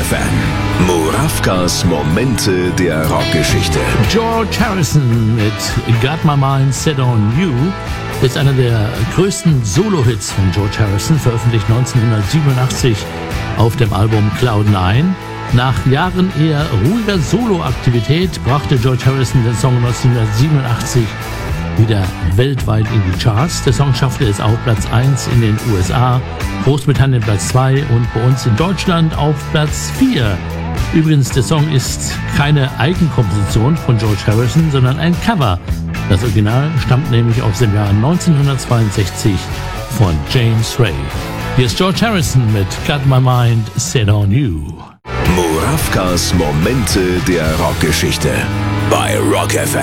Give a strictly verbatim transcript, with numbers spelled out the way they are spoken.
F M. Murawkas Momente der Rockgeschichte. George Harrison mit Got My Mind Set on You ist einer der größten Solo-Hits von George Harrison, veröffentlicht neunzehnhundertsiebenundachtzig auf dem Album Cloud Nine. Nach Jahren eher ruhiger Solo-Aktivität brachte George Harrison den Song neunzehnhundertsiebenundachtzig wieder weltweit in die Charts. Der Song schaffte es auf Platz eins in den U S A, Großbritannien Platz zwei und bei uns in Deutschland auf Platz vier. Übrigens, der Song ist keine Eigenkomposition von George Harrison, sondern ein Cover. Das Original stammt nämlich aus dem Jahr neunzehnhundertzweiundsechzig von James Ray. Hier ist George Harrison mit Got My Mind Set on You. Murawkas Momente der Rockgeschichte bei Rock F M.